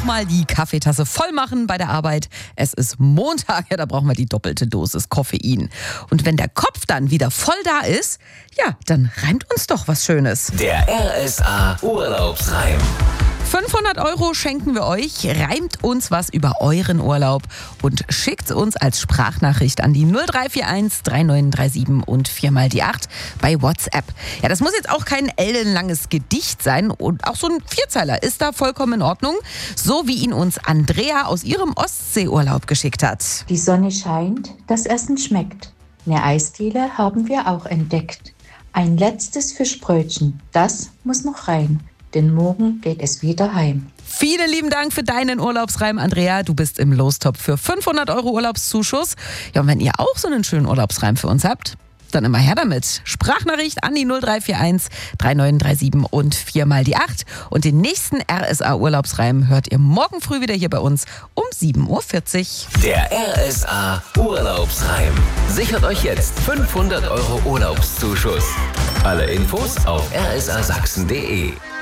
nochmal die Kaffeetasse voll machen bei der Arbeit. Es ist Montag, ja, da brauchen wir die doppelte Dosis Koffein. Und wenn der Kopf dann wieder voll da ist, ja, dann reimt uns doch was Schönes. Der RSA Urlaubsreim. 500 € schenken wir euch, reimt uns was über euren Urlaub und schickt uns als Sprachnachricht an die 0341 3937 und 4x8 bei WhatsApp. Ja, das muss jetzt auch kein ellenlanges Gedicht sein und auch so ein Vierzeiler ist da vollkommen in Ordnung, so wie ihn uns Andrea aus ihrem Ostseeurlaub geschickt hat. Die Sonne scheint, das Essen schmeckt. Eine Eisdiele haben wir auch entdeckt. Ein letztes Fischbrötchen, das muss noch rein. Denn morgen geht es wieder heim. Vielen lieben Dank für deinen Urlaubsreim, Andrea. Du bist im Lostopf für 500 € Urlaubszuschuss. Ja, und wenn ihr auch so einen schönen Urlaubsreim für uns habt, dann immer her damit. Sprachnachricht an die 0341 3937 und 4x8. Und den nächsten RSA-Urlaubsreim hört ihr morgen früh wieder hier bei uns um 7:40 Uhr. Der RSA Urlaubsreim. Sichert euch jetzt 500 € Urlaubszuschuss. Alle Infos auf rsasachsen.de.